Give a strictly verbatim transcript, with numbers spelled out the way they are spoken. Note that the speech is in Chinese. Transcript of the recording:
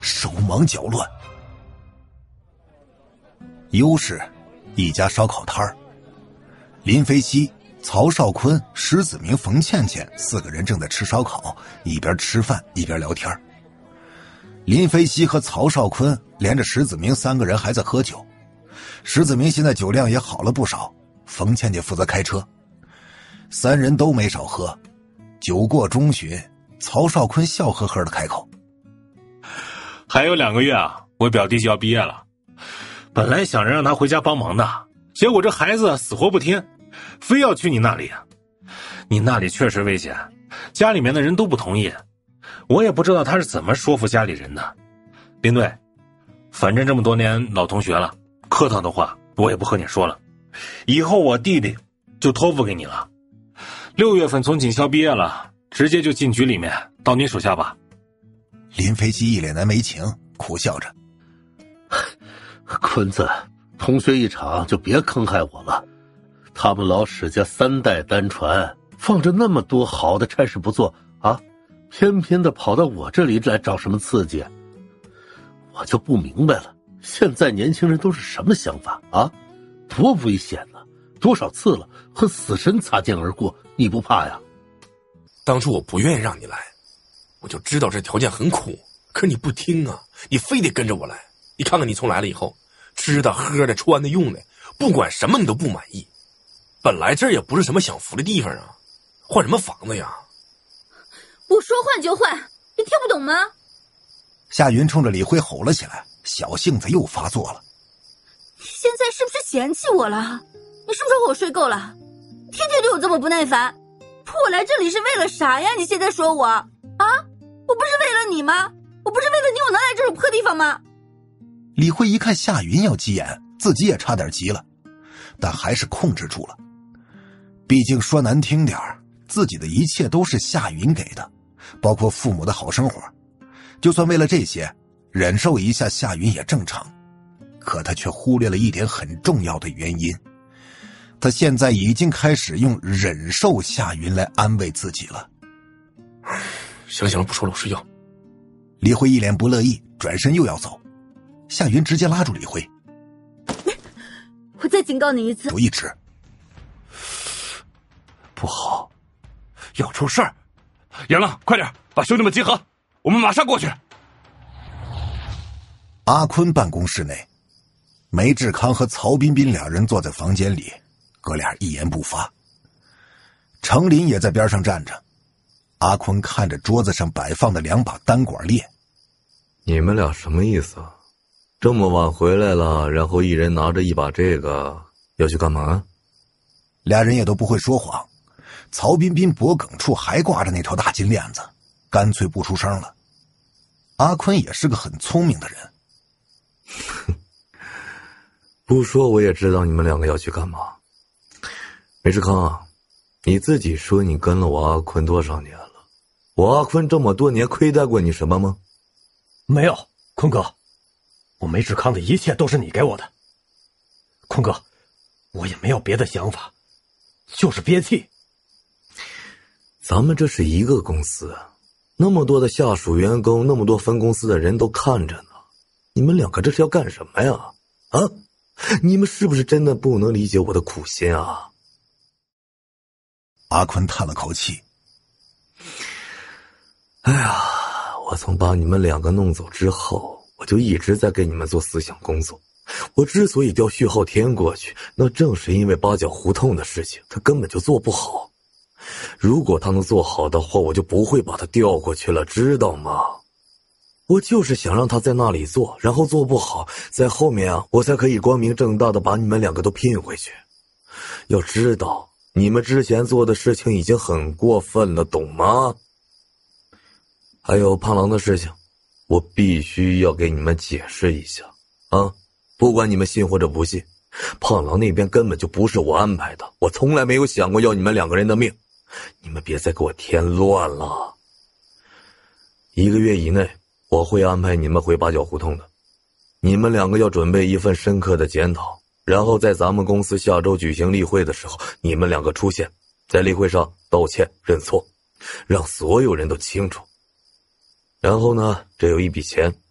手忙脚乱。优势，一家烧烤摊儿，林飞机、曹少坤、石子明、冯倩倩四个人正在吃烧烤，一边吃饭一边聊天。林飞机和曹少坤连着石子明三个人还在喝酒，石子明现在酒量也好了不少，冯倩倩负责开车，三人都没少喝。酒过中旬，曹少坤笑呵呵地开口： 还有两个月啊，我表弟就要毕业了，本来想着让他回家帮忙的，结果这孩子死活不听，非要去你那里。你那里确实危险，家里面的人都不同意，我也不知道他是怎么说服家里人的。林队，反正这么多年老同学了，客套的话我也不和你说了，以后我弟弟就托付给你了。六月份从警校毕业了，直接就进局里面，到你手下吧。 林飞机一脸的没情，苦笑着： 坤子，同学一场就别坑害我了。他们老史家三代单传，放着那么多好的差事不做啊，偏偏的跑到我这里来找什么刺激？我就不明白了，现在年轻人都是什么想法啊？多危险呢！多少次了，和死神擦肩而过，你不怕呀？ 当初我不愿意让你来，我就知道这条件很苦，可你不听啊，你非得跟着我来。你看看你从来了以后，吃的喝的穿的用的，不管什么你都不满意。本来这也不是什么享福的地方啊，换什么房子呀？ 不说换就换，你听不懂吗？ 夏云冲着李辉吼了起来，小性子又发作了。 你现在是不是嫌弃我了？你是不是和我睡够了？天天对我这么不耐烦，我来这里是为了啥呀？你现在说我啊？我不是为了你吗？我不是为了你我能来这种破地方吗？ 李辉一看夏云要急眼，自己也差点急了，但还是控制住了。毕竟说难听点儿，自己的一切都是夏云给的，包括父母的好生活，就算为了这些忍受一下夏云也正常。可他却忽略了一点很重要的原因，他现在已经开始用忍受夏云来安慰自己了。 行了行了，不说了，我睡觉。 李辉一脸不乐意，转身又要走。夏云直接拉住李辉： 我再警告你一次。 有一指： 不好，要出事儿！杨浪，快点把兄弟们集合，我们马上过去。 阿坤办公室内，梅志康和曹彬彬两人坐在房间里，哥俩一言不发。程林也在边上站着。阿坤看着桌子上摆放的两把单管猎： 你们俩什么意思啊？这么晚回来了，然后一人拿着一把这个，要去干嘛？ 俩人也都不会说谎。曹彬彬脖梗处还挂着那条大金链子，干脆不出声了。阿坤也是个很聪明的人。 不说我也知道你们两个要去干嘛。梅志康，你自己说你跟了我阿坤多少年了？我阿坤这么多年亏待过你什么吗？ 没有，坤哥，我梅志康的一切都是你给我的。坤哥，我也没有别的想法，就是憋气。 咱们这是一个公司，那么多的下属员工，那么多分公司的人都看着呢，你们两个这是要干什么呀？啊？你们是不是真的不能理解我的苦心啊？ 阿坤叹了口气： 哎呀，我从把你们两个弄走之后，我就一直在给你们做思想工作。我之所以调徐浩天过去，那正是因为八角胡同的事情他根本就做不好。如果他能做好的话，我就不会把他调过去了，知道吗？我就是想让他在那里做，然后做不好，在后面啊，我才可以光明正大的把你们两个都聘回去。要知道，你们之前做的事情已经很过分了，懂吗？还有胖狼的事情，我必须要给你们解释一下啊！不管你们信或者不信，胖狼那边根本就不是我安排的，我从来没有想过要你们两个人的命，你们别再给我添乱了。一个月以内，我会安排你们回八角胡同的。你们两个要准备一份深刻的检讨，然后在咱们公司下周举行例会的时候，你们两个出现在例会上道歉认错，让所有人都清楚。然后呢，这有一笔钱，